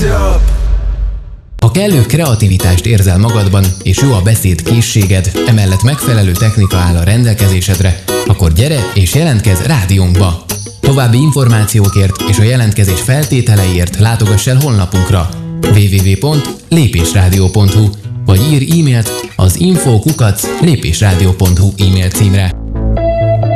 Ha kellő kreativitást érzel magadban, és jó a beszéd készséged, emellett megfelelő technika áll a rendelkezésedre, akkor gyere és jelentkezz rádiónkba! További információkért és a jelentkezés feltételeiért látogass el honlapunkra www.lépésradio.hu vagy írj e-mailt az info@lépésradio.hu e-mail címre.